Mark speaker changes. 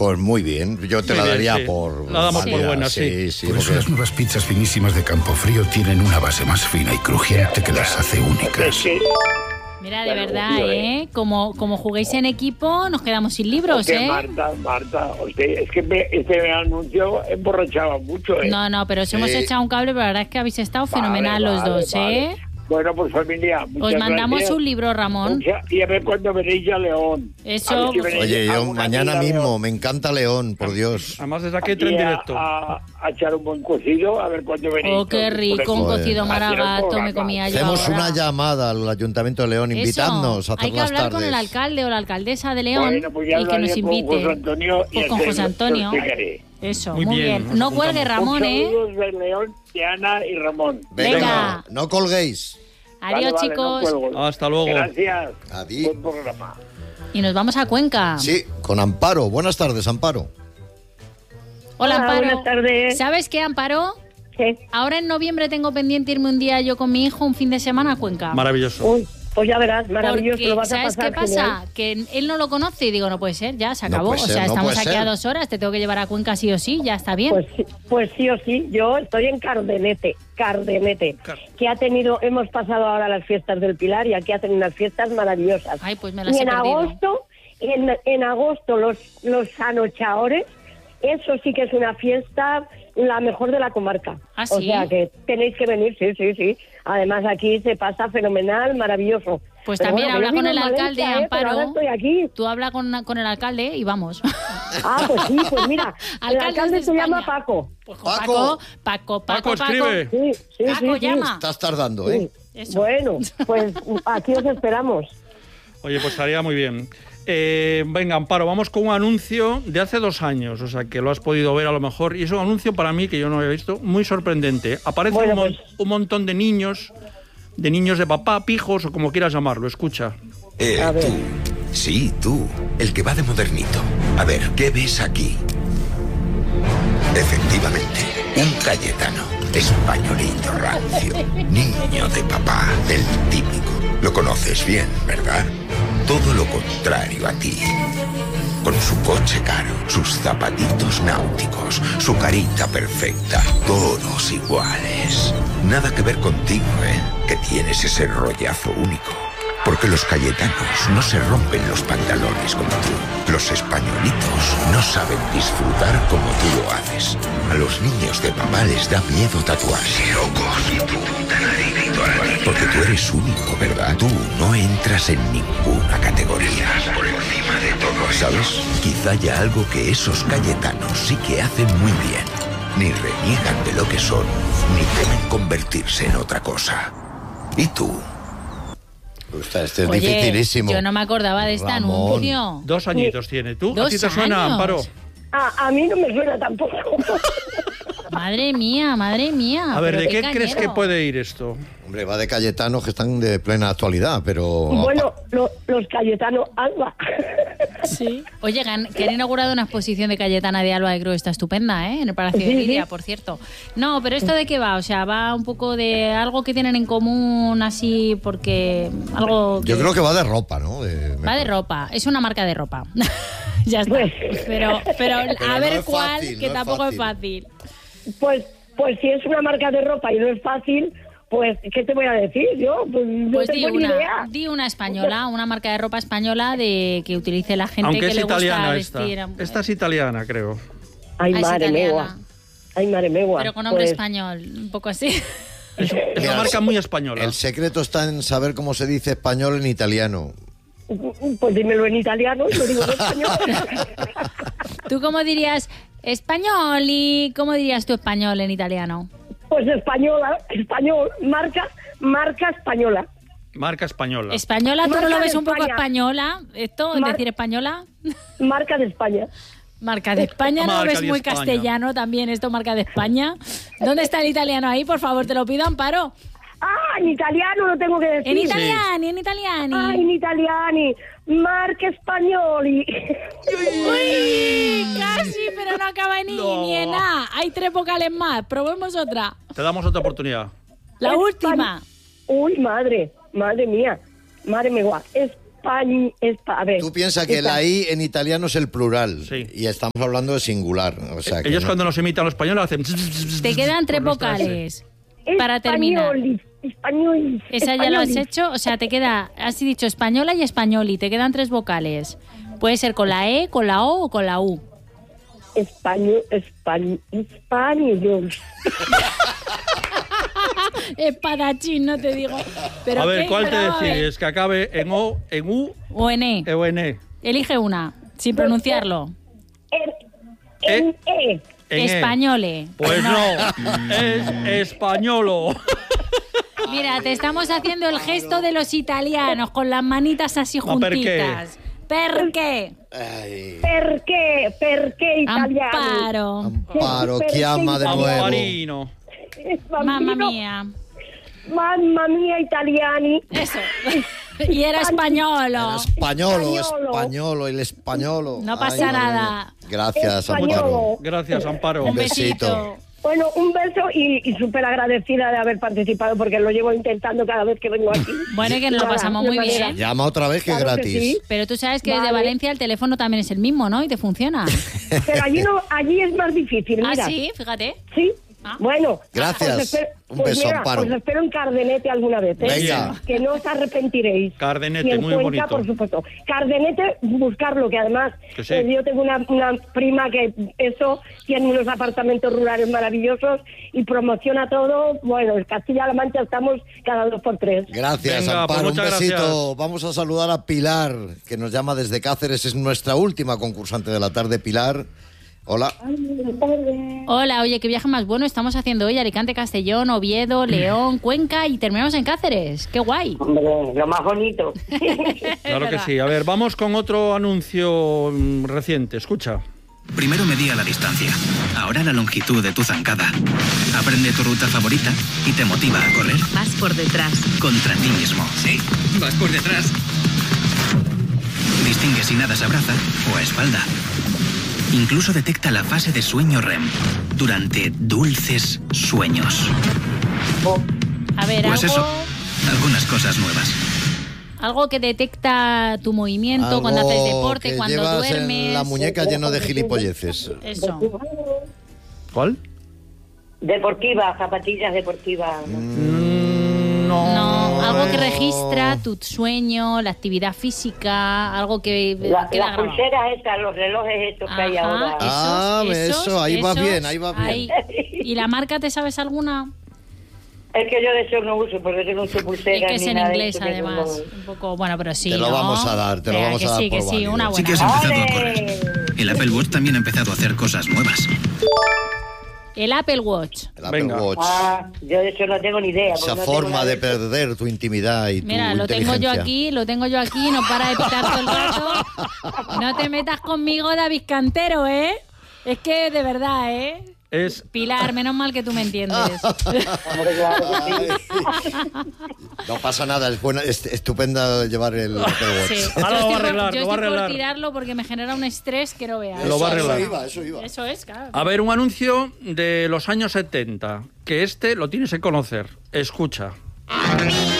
Speaker 1: Pues muy bien, yo te la daría por...
Speaker 2: La damos por buena,
Speaker 1: sí.
Speaker 3: Por eso las nuevas pizzas finísimas de Campofrío tienen una base más fina y crujiente que las hace únicas.
Speaker 4: Mira, de verdad, como juguéis en equipo, nos quedamos sin libros,
Speaker 5: Marta, es que este anuncio emborrachaba mucho,
Speaker 4: No, pero os hemos echado un cable, pero la verdad es que habéis estado fenomenal los dos,
Speaker 5: vale. Bueno, pues familia,
Speaker 4: os mandamos
Speaker 5: gracias.
Speaker 4: Un libro, Ramón.
Speaker 5: Y a ver cuándo venéis a León.
Speaker 4: Eso.
Speaker 1: Oye, yo mañana mismo, me encanta León, por Dios.
Speaker 2: Además desde aquí entra en directo.
Speaker 5: A echar un buen cocido, a ver cuándo venéis.
Speaker 4: Oh, qué rico, un cocido maragato, me comía yo.
Speaker 1: Hacemos
Speaker 4: ahora.
Speaker 1: una llamada al Ayuntamiento de León, invitadnos a hacer
Speaker 4: hay que
Speaker 1: las
Speaker 4: hablar
Speaker 1: tardes.
Speaker 4: con el alcalde o la alcaldesa de León
Speaker 5: Bueno, pues
Speaker 4: y que nos invite.
Speaker 5: Con José Antonio.
Speaker 4: Pues con José Antonio. Eso, muy bien. No cuelgue, Ramón,
Speaker 5: Saludos de León, de Ana y Ramón.
Speaker 4: Venga.
Speaker 1: No colguéis.
Speaker 4: Adiós,
Speaker 5: vale,
Speaker 4: chicos.
Speaker 5: No
Speaker 2: hasta luego.
Speaker 5: Gracias.
Speaker 1: Adiós.
Speaker 5: Buen programa.
Speaker 4: Y nos vamos a Cuenca.
Speaker 1: Sí, con Amparo. Buenas tardes, Amparo.
Speaker 4: Hola, Amparo.
Speaker 6: Buenas tardes.
Speaker 4: ¿Sabes qué, Amparo?
Speaker 6: ¿Qué?
Speaker 4: Ahora en noviembre tengo pendiente irme un día yo con mi hijo un fin de semana a Cuenca.
Speaker 2: Maravilloso.
Speaker 6: Uy, pues ya verás, maravilloso.
Speaker 4: Porque,
Speaker 6: lo vas a
Speaker 4: ¿sabes
Speaker 6: pasar
Speaker 4: qué pasa?
Speaker 6: genial.
Speaker 4: Que él no lo conoce y digo, no puede ser, ya se
Speaker 1: No
Speaker 4: acabó.
Speaker 1: puede ser, no
Speaker 4: estamos
Speaker 1: puede
Speaker 4: aquí a
Speaker 1: ser.
Speaker 4: 2 horas, te tengo que llevar a Cuenca sí o sí, ya está bien.
Speaker 6: Pues sí o sí, yo estoy en Cardenete, que hemos pasado ahora las fiestas del Pilar y aquí hacen unas fiestas maravillosas.
Speaker 4: Ay, pues me las
Speaker 6: Y
Speaker 4: he
Speaker 6: en
Speaker 4: perdido.
Speaker 6: agosto, en agosto los anochaores, eso sí que es una fiesta la mejor de la comarca.
Speaker 4: ¿Ah,
Speaker 6: O
Speaker 4: sí?
Speaker 6: sea que tenéis que venir, sí. Además aquí se pasa fenomenal, maravilloso.
Speaker 4: Pues
Speaker 6: Pero
Speaker 4: también
Speaker 6: bueno,
Speaker 4: habla
Speaker 6: yo
Speaker 4: con
Speaker 6: vivo
Speaker 4: el
Speaker 6: en
Speaker 4: alcalde,
Speaker 6: Valencia, pero ahora
Speaker 4: Amparo.
Speaker 6: estoy aquí.
Speaker 4: Tú habla con el alcalde y vamos.
Speaker 6: Ah, pues sí, pues mira, el alcalde
Speaker 4: de
Speaker 6: se llama
Speaker 4: España.
Speaker 6: Paco.
Speaker 4: Pues
Speaker 1: Paco.
Speaker 2: Paco, escribe.
Speaker 6: Sí,
Speaker 4: Paco,
Speaker 6: sí.
Speaker 4: llama.
Speaker 1: Estás tardando, ¿eh?
Speaker 4: Eso.
Speaker 6: Bueno, pues aquí os esperamos.
Speaker 2: Oye, pues estaría muy bien. Venga, Amparo, vamos con un anuncio de hace 2 años, o sea, que lo has podido ver a lo mejor, y es un anuncio para mí que yo no había visto, muy sorprendente. Aparece
Speaker 6: Bueno,
Speaker 2: un montón de niños de papá, pijos o como quieras llamarlo, escucha.
Speaker 6: A ver.
Speaker 7: Tú. Sí, tú, el que va de modernito. A ver, ¿qué ves aquí? Efectivamente, un Cayetano, españolito rancio, niño de papá, el típico. Lo conoces bien, ¿verdad? Todo lo contrario a ti. Con su coche caro, sus zapatitos náuticos, su carita perfecta, todos iguales. Nada que ver contigo, que tienes ese rollazo único. Porque los cayetanos no se rompen los pantalones como tú. Los españolitos no saben disfrutar como tú lo haces. A los niños de papá les da miedo tatuarse. Locos, y tú tan adicto a la vida. Porque tú eres único, ¿verdad? Tú no entras en ninguna categoría. Estás por encima de todo, ¿sabes? Quizá haya algo que esos cayetanos sí que hacen muy bien. Ni reniegan de lo que son, ni temen convertirse en otra cosa. ¿Y tú?
Speaker 1: Este es
Speaker 4: Oye,
Speaker 1: dificilísimo.
Speaker 4: yo no me acordaba de este
Speaker 1: Ramón.
Speaker 4: anuncio.
Speaker 2: 2 añitos tiene. ¿Tú? ¿A
Speaker 4: 2
Speaker 2: ti te suena,
Speaker 4: años?
Speaker 2: Amparo?
Speaker 6: A mí no me suena tampoco.
Speaker 4: Madre mía.
Speaker 2: A ver,
Speaker 4: pero
Speaker 2: ¿de qué
Speaker 4: qué
Speaker 2: crees que
Speaker 4: cañero.
Speaker 2: puede ir esto?
Speaker 1: Hombre, va de Cayetanos que están de plena actualidad, pero...
Speaker 6: Bueno, los Cayetanos Alba.
Speaker 4: Sí. Oye, que han inaugurado una exposición de Cayetana de Alba de Cruz, está estupenda, ¿eh? En el Palacio de
Speaker 6: Sí,
Speaker 4: Lidia,
Speaker 6: sí.
Speaker 4: por cierto. No, pero ¿esto de qué va? O sea, va un poco de algo que tienen en común, así, porque algo...
Speaker 1: Yo creo que va de ropa, ¿no?
Speaker 4: Va de ropa, es una marca de ropa. Ya está. Pero a
Speaker 1: no
Speaker 4: ver
Speaker 1: es
Speaker 4: cuál,
Speaker 1: fácil,
Speaker 4: que
Speaker 1: no es
Speaker 4: tampoco es
Speaker 1: fácil.
Speaker 4: fácil.
Speaker 6: Pues si es una marca de ropa y no es fácil, pues ¿qué te voy a decir yo? Pues no
Speaker 4: Pues
Speaker 6: tengo ni idea.
Speaker 4: di una española, una marca de ropa española de que utilice la gente
Speaker 2: Aunque
Speaker 4: que
Speaker 2: es
Speaker 4: le gusta
Speaker 2: italiana esta.
Speaker 4: vestir.
Speaker 2: Esta es italiana, creo.
Speaker 6: Ay,
Speaker 4: Es
Speaker 6: madre
Speaker 4: italiana.
Speaker 6: megua. Ay, madre megua.
Speaker 4: Pero con nombre
Speaker 6: Pues,
Speaker 4: español, un poco así.
Speaker 2: Es una
Speaker 1: Mira,
Speaker 2: marca muy española.
Speaker 1: El secreto está en saber cómo se dice español en italiano.
Speaker 6: Pues dímelo en italiano y lo digo en español.
Speaker 4: ¿Tú cómo dirías español y cómo dirías tú español en italiano?
Speaker 6: Pues español, marca española.
Speaker 2: Marca española.
Speaker 4: ¿Española? ¿Tú no
Speaker 6: Marca
Speaker 4: lo
Speaker 6: de
Speaker 4: ves un poco
Speaker 6: España.
Speaker 4: española? ¿Esto? ¿Decir española?
Speaker 6: Marca de España.
Speaker 4: Marca de España, ¿no lo
Speaker 2: Marca
Speaker 4: ves
Speaker 2: de
Speaker 4: muy
Speaker 2: España.
Speaker 4: castellano también esto, marca de España? ¿Dónde está el italiano ahí? Por favor, te lo pido, Amparo.
Speaker 6: Ah, en italiano lo tengo que decir.
Speaker 4: En italiani, en italiani.
Speaker 6: Ah, in italiani. Marca españoli.
Speaker 4: Uy, casi, pero no acaba ni en A. Hay 3 vocales más. Probemos otra.
Speaker 2: Te damos otra oportunidad.
Speaker 4: La última.
Speaker 6: Uy, madre mía. Madre megua. A ver,
Speaker 1: Tú piensas que la I en italiano es el plural.
Speaker 2: Sí.
Speaker 1: Y estamos hablando de singular. O sea, que
Speaker 2: Ellos
Speaker 1: no-
Speaker 2: cuando nos imitan los españoles hacen...
Speaker 4: Te quedan 3
Speaker 2: por nuestra S.
Speaker 4: vocales para terminar.
Speaker 6: Español.
Speaker 4: Esa ya lo has hecho, o sea, te queda, has dicho española y españoli, te quedan 3 vocales. Puede ser con la E, con la O o con la U.
Speaker 6: Español.
Speaker 4: Espadachín, no te digo. ¿Pero
Speaker 2: A ver,
Speaker 4: qué?
Speaker 2: ¿cuál te
Speaker 4: Pero, a ver.
Speaker 2: decides? ¿Que acabe en O, en U
Speaker 4: O en E.
Speaker 2: o en E?
Speaker 4: Elige una, sin pronunciarlo.
Speaker 6: En E.
Speaker 2: En E.
Speaker 4: Españole.
Speaker 2: Pues no, es españolo.
Speaker 4: Mira, te estamos haciendo el gesto de los italianos, con las manitas así
Speaker 2: Ma perché?
Speaker 4: juntitas. ¿Perché?
Speaker 1: Ay,
Speaker 6: Perché italiano?
Speaker 4: Amparo.
Speaker 1: Amparo, chiama de nuevo.
Speaker 2: Amparino.
Speaker 4: Mamma mía.
Speaker 6: Mamma mía, italiani.
Speaker 4: Eso. Y era españolo.
Speaker 1: Españolo, el españolo.
Speaker 4: No pasa
Speaker 1: Ay, madre
Speaker 4: nada.
Speaker 1: mía. Gracias,
Speaker 6: Españolo.
Speaker 1: Amparo.
Speaker 2: Gracias, Amparo.
Speaker 4: Un
Speaker 1: besito.
Speaker 4: besito.
Speaker 6: Bueno, un beso y súper agradecida de haber participado porque lo llevo intentando cada vez que vengo aquí.
Speaker 4: Bueno, y que nos lo
Speaker 6: Nada,
Speaker 4: pasamos
Speaker 6: de
Speaker 4: muy
Speaker 6: manera.
Speaker 4: bien.
Speaker 1: Llama otra vez que es
Speaker 6: Claro que
Speaker 1: gratis.
Speaker 6: sí.
Speaker 4: Pero tú sabes que desde
Speaker 6: Vale.
Speaker 4: Valencia el teléfono también es el mismo, ¿no? Y te funciona.
Speaker 6: Pero allí no, allí es más difícil,
Speaker 4: Ah,
Speaker 6: mira.
Speaker 4: sí, fíjate.
Speaker 6: Sí.
Speaker 4: Ah.
Speaker 6: Bueno.
Speaker 1: Gracias.
Speaker 6: os espero-
Speaker 1: Un
Speaker 6: pues
Speaker 1: beso,
Speaker 6: mira,
Speaker 1: Amparo.
Speaker 6: os espero en Cardenete alguna vez, ¿eh?
Speaker 1: Venga.
Speaker 6: Que no os arrepentiréis.
Speaker 2: Cardenete,
Speaker 6: Y en
Speaker 2: muy
Speaker 6: Cuenca,
Speaker 2: bonito.
Speaker 6: por supuesto. Cardenete, buscarlo, que además
Speaker 2: Que sí.
Speaker 6: yo tengo una prima que eso tiene unos apartamentos rurales maravillosos y promociona todo. Bueno, en Castilla-La Mancha estamos cada 2 por 3.
Speaker 1: Gracias,
Speaker 2: Venga, pues
Speaker 1: Amparo. Un
Speaker 2: muchas
Speaker 1: besito.
Speaker 2: gracias.
Speaker 1: Vamos a saludar a Pilar, que nos llama desde Cáceres. Es nuestra última concursante de la tarde, Pilar. Hola.
Speaker 4: Hola, oye, qué viaje más bueno estamos haciendo hoy. Alicante, Castellón, Oviedo, León, Cuenca y terminamos en Cáceres. ¡Qué guay!
Speaker 6: Hombre, lo más bonito.
Speaker 2: Claro que
Speaker 4: verdad.
Speaker 2: sí. A ver, vamos con otro anuncio reciente. Escucha.
Speaker 8: Primero medía la distancia, ahora la longitud de tu zancada. Aprende tu ruta favorita y te motiva a correr
Speaker 9: Vas por detrás.
Speaker 8: contra ti mismo. Sí, vas por detrás. Distingue si nadas a braza o a espalda. Incluso detecta la fase de sueño REM durante dulces sueños.
Speaker 4: A ver,
Speaker 8: Pues
Speaker 4: algo,
Speaker 8: eso, algunas cosas nuevas.
Speaker 4: algo que detecta tu movimiento
Speaker 1: Algo
Speaker 4: cuando haces deporte,
Speaker 1: que
Speaker 4: cuando
Speaker 1: llevas
Speaker 4: duermes.
Speaker 1: en la muñeca lleno de gilipolleces.
Speaker 4: Eso.
Speaker 2: ¿Cuál?
Speaker 6: Deportiva, zapatillas deportivas.
Speaker 4: No, algo que registra tu sueño, la actividad física, algo que queda grabado.
Speaker 6: estas, los relojes estos que hay
Speaker 4: Ajá,
Speaker 6: ahora.
Speaker 1: Ah, eso, ahí va bien, ahí va bien.
Speaker 4: ahí. ¿Y la marca te sabes alguna?
Speaker 6: Es que yo de eso no uso, porque yo no uso
Speaker 4: Es
Speaker 6: pulseras
Speaker 4: que es
Speaker 6: ni
Speaker 4: en
Speaker 6: nada de
Speaker 4: inglés,
Speaker 6: eso, que
Speaker 4: además.
Speaker 6: no-
Speaker 4: Un poco, bueno, pero sí.
Speaker 1: Te lo
Speaker 4: ¿no?
Speaker 1: vamos a dar, te lo
Speaker 4: Venga,
Speaker 1: vamos
Speaker 4: que
Speaker 1: a dar
Speaker 4: sí, que
Speaker 1: por
Speaker 4: sí,
Speaker 1: válido.
Speaker 4: una
Speaker 8: Sí
Speaker 4: buena.
Speaker 8: que has empezado a
Speaker 6: ¡Ole!
Speaker 8: correr. El Apple Watch también ha empezado a hacer cosas nuevas.
Speaker 4: El Apple Watch.
Speaker 1: El Apple
Speaker 2: Venga.
Speaker 1: Watch.
Speaker 6: Ah, yo de eso no tengo ni idea.
Speaker 1: Esa
Speaker 6: porque no tengo
Speaker 1: forma
Speaker 6: nada
Speaker 1: de
Speaker 6: eso.
Speaker 1: perder tu intimidad y
Speaker 4: Mira,
Speaker 1: tu
Speaker 4: lo tengo yo
Speaker 1: inteligencia.
Speaker 4: aquí, no para de pitar todo el rato. No te metas conmigo, David Cantero, ¿eh? Es que de verdad, ¿eh?
Speaker 2: Es
Speaker 4: Pilar, menos mal que tú me entiendes.
Speaker 6: Hombre, claro que sí.
Speaker 1: No pasa nada, es buena, es estupenda llevar el Apple Watch.
Speaker 4: Sí.
Speaker 2: Ahora lo va a
Speaker 4: Yo estoy por-
Speaker 2: arreglar,
Speaker 4: yo
Speaker 2: lo va a
Speaker 4: estoy por
Speaker 2: arreglar.
Speaker 4: tirarlo porque me genera un estrés que no veas.
Speaker 2: Lo va a arreglar.
Speaker 1: Eso iba.
Speaker 4: Eso es, claro.
Speaker 2: A ver, un anuncio de los años 70, que lo tienes que conocer. Escucha.